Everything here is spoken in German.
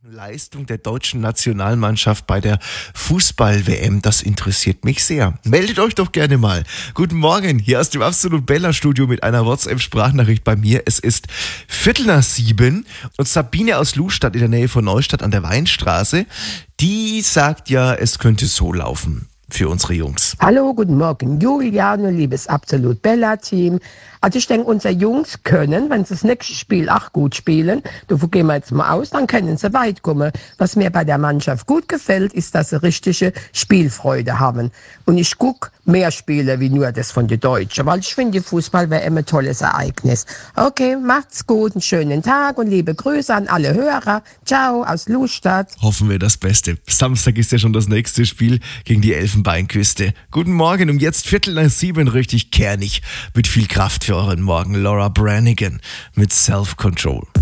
Leistung der deutschen Nationalmannschaft bei der Fußball-WM, das interessiert mich sehr. Meldet euch doch gerne mal. Guten Morgen, hier aus dem Absolut Bella Studio mit einer WhatsApp-Sprachnachricht bei mir. Es ist 6:45 und Sabine aus Lustadt in der Nähe von Neustadt an der Weinstraße, die sagt ja, es könnte so laufen für unsere Jungs. Hallo, guten Morgen, Juliane, liebes Absolut Bella-Team. Also ich denke, unsere Jungs können, wenn sie das nächste Spiel auch gut spielen, davon gehen wir jetzt mal aus, dann können sie weit kommen. Was mir bei der Mannschaft gut gefällt, ist, dass sie richtige Spielfreude haben. Und ich gucke mehr Spiele wie nur das von den Deutschen, weil ich finde, Fußball wäre immer ein tolles Ereignis. Okay, macht's gut, einen schönen Tag und liebe Grüße an alle Hörer. Ciao aus Lustadt. Hoffen wir das Beste. Samstag ist ja schon das nächste Spiel gegen die Elfenbeinküste. Guten Morgen, um jetzt 6:45 richtig kernig mit viel Kraft für euren Morgen. Laura Branigan mit Self-Control.